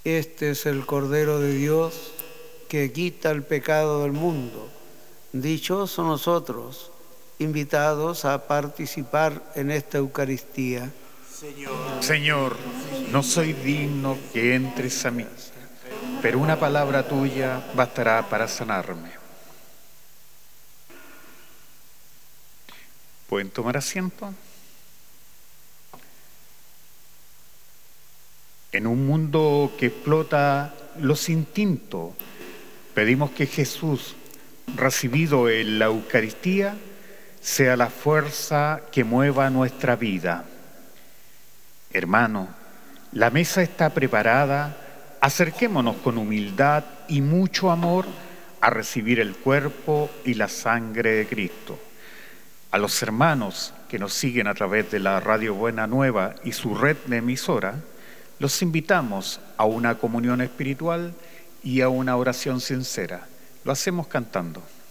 Este es el Cordero de Dios que quita el pecado del mundo. Dichosos nosotros, invitados a participar en esta Eucaristía. Señor, no soy digno que entres a mí, pero una palabra tuya bastará para sanarme. ¿Pueden tomar asiento? En un mundo que explota los instintos, pedimos que Jesús, recibido en la Eucaristía, sea la fuerza que mueva nuestra vida. Hermano, la mesa está preparada, acerquémonos con humildad y mucho amor a recibir el cuerpo y la sangre de Cristo. A los hermanos que nos siguen a través de la Radio Buena Nueva y su red de emisora, los invitamos a una comunión espiritual y a una oración sincera. Lo hacemos cantando.